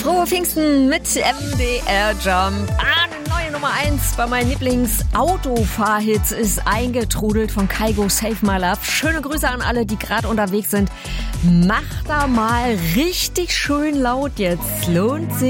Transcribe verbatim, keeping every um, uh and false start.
Frohe Pfingsten mit M D R Jump. Ah, eine neue Nummer eins bei meinen Lieblings-Autofahrhits ist eingetrudelt von Kygo, Save My Love. Schöne Grüße an alle, die gerade unterwegs sind. Macht da mal richtig schön laut jetzt. Lohnt sich.